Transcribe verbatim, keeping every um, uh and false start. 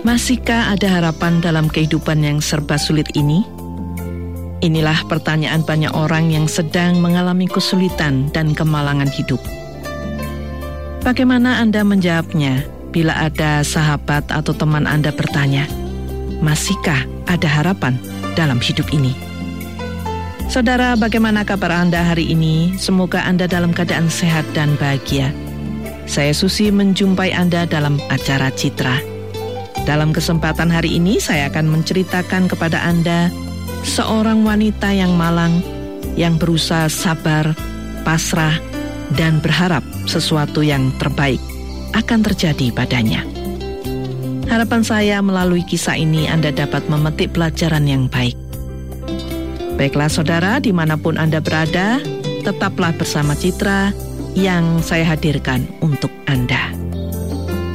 Masihkah ada harapan dalam kehidupan yang serba sulit ini? Inilah pertanyaan banyak orang yang sedang mengalami kesulitan dan kemalangan hidup. Bagaimana Anda menjawabnya bila ada sahabat atau teman Anda bertanya, masihkah ada harapan dalam hidup ini? Saudara, bagaimana kabar Anda hari ini? Semoga Anda dalam keadaan sehat dan bahagia. Saya Susi menjumpai Anda dalam acara Citra. Dalam kesempatan hari ini saya akan menceritakan kepada Anda seorang wanita yang malang, yang berusaha sabar, pasrah, dan berharap sesuatu yang terbaik akan terjadi padanya. Harapan saya melalui kisah ini Anda dapat memetik pelajaran yang baik. Baiklah saudara, dimanapun Anda berada, tetaplah bersama Citra yang saya hadirkan untuk Anda.